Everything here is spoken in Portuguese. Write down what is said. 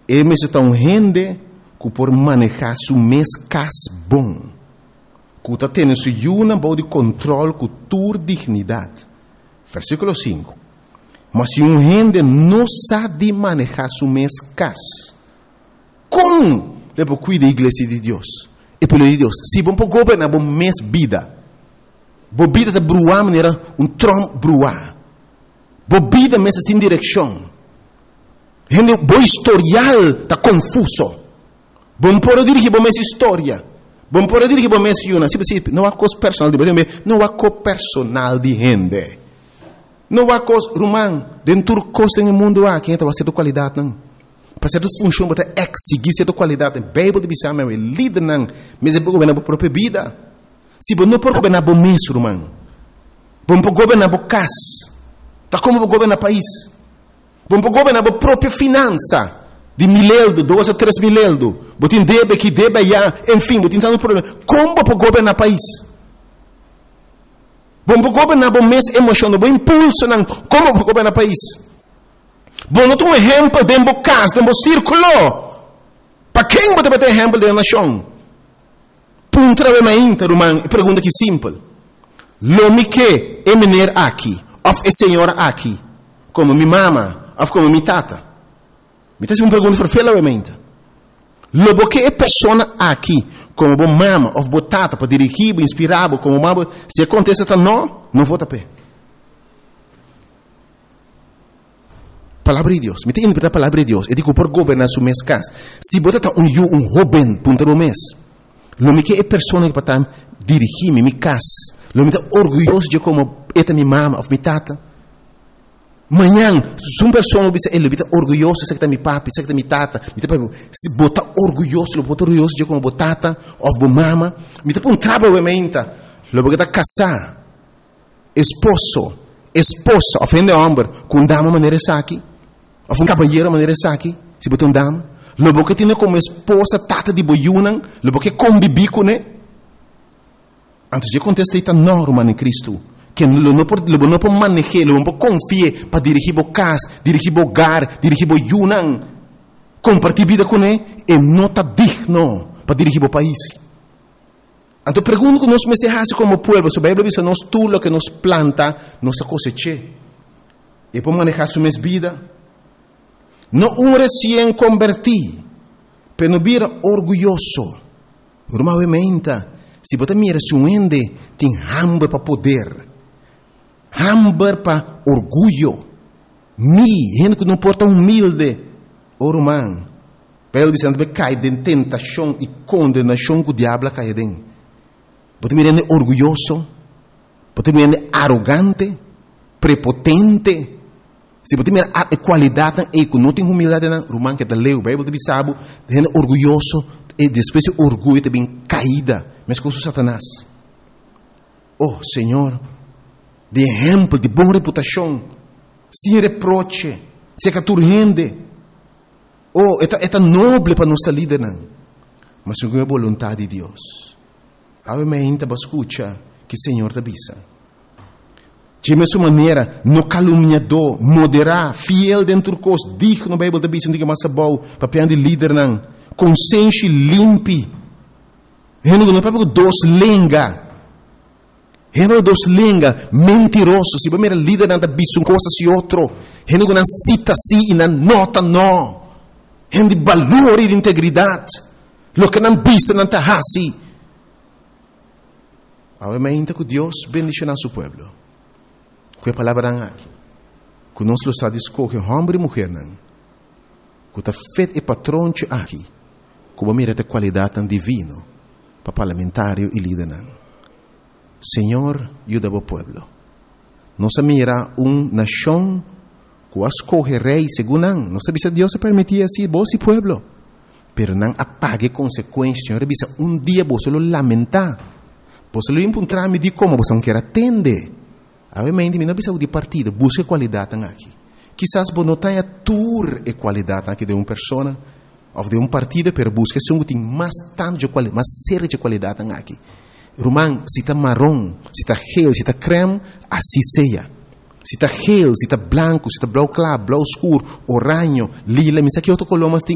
Ele está um gente que por manejar su mês cas bom, que está tendo su una de controle com tua dignidade. Versículo 5. Mas se um gente não sabe manejar su mês cas, como ele cuida da igreja de Deus? E pelo de Deus, se vamos governar bom mês vida, boa vida está bruar maneira Trump bruar, boa vida mês sem direção, gente bom historial está confuso, bom por dirigir bom mês história, bom por dirigir bom mês uma, não há coisa personal de não há coisa personal de gente, não há coisa romano dentro do costo no mundo há quem está fazendo qualidade não. Para certa função, para exigir certa qualidade, Bíblia de bisama é líder não, mas é para governar a própria vida. Se você não pode governar o mês, irmão, você pode governar o casa, tá como você governar o país, você pode governar a própria finança, de 1.000 euros, 2 a 3 mil euros, você deve que deve já, enfim, você tem um problema. Como você pode governar o país? Você pode governar o mês emocional, o impulso, não, como você pode governar o país? Bom, não tem exemplo dentro do caso, dentro do círculo. Para quem você vai ter exemplo da nação? Punta de mente, irmão, pergunta que simples. Lo me que é menino aqui, ou é senhora aqui, como minha mama, ou como minha tata. Me tem uma pergunta para falar mente. Lo que é pessoa aqui, como minha mama, ou minha tata, para dirigir, inspirar, como mama, se acontece, não vou tapar. Palavra de Deus. Me tem que interpretar a palavra de Deus. Eu digo por governar su mês casa. Se você está um jovem, punta do mês, lo que é pessoa que para dirigir minha casa, lo que está orgulhoso de como esta minha mama, ou minha tata. Manhã, se uma pessoa ele está orgulhoso de que minha papi, de que minha tata, se bota orgulhoso de como minha tata, ou minha mama, me está um trabalho mente, lo que está casar, esposa, ofende homem, com dama maneira aqui. Of um caballeiro maneira aqui, se botar dama, logo que tem como esposa tata de boiunan, logo que convive com ele. Antes de acontecer esta norma em Cristo, que não pode manejar, não pode confiar para dirigir o casa, dirigir o hogar, dirigir o yunan, compartilhar vida com ele, e não está digno para dirigir o país. Então pergunto que nós me se como povo, se a Bíblia diz nós tudo que nos planta, nós cosecha. E para manejar sua vida. Não um recém convertido, mas não vira orgulhoso. Normalmente, se você mira se um ende, tem hambre para poder, hambre para orgulho, gente que não porta humilde, irmão, pelo que cai de tentação e condenação que o diabo cai dentro. Você mira orgulhoso, você mira arrogante, prepotente. Se você mirar a qualidade e que não tem humildade na romana que está leu, Bíblia de bisabo, gente orgulhoso e depois o orgulho também caída, mas com Satanás. Oh, Senhor, de exemplo, de boa reputação, sem reproche, sem caturrende. Oh, é nobre para nossa líder, não. Mas é a vontade de Deus. Obviamente, você escuta que o Senhor te avisa. De mesma maneira, no caluniador, moderar, fiel dentro do curso, digno no Bíblia da Bíblia, não diga mais bom, papel de líder, não. Consciência limpe. Não é para dois lenga. Não é dois lenga, mentiroso. Se você é líder, não é bicho, uma coisa se outro. Não é cita assim e não nota não. Não de valor e de integridade. Lo que não bisa, não está assim. Obviamente que Deus bendice nosso povo. Que a palavra aqui, que nós está escolher homem e mulher, que está feito e patrão aqui, que vai mirar a qualidade divina para parlamentário e líder. Senhor, ajuda o povo. Nós mira nação que escolhe rei segundo não sabe se Deus se permitia assim, vos e povo, pero não apague consequências. Senhor, dia você lo lamentar, você lo encontrar me de como você não quer atender. Obviamente, não precisa de partido, busca qualidade aqui. Quizás você não tenha tour e qualidade aqui de uma pessoa ou de um partido, mas busca que tem mais tanto de qualidade, mais série de qualidade aqui. Irmão, se está marrom, se está gel, se está creme, assim seja. Se está gel, se está branco, se está blau claro, blau escuro, oranho, lila, mas aqui outro color, mas tem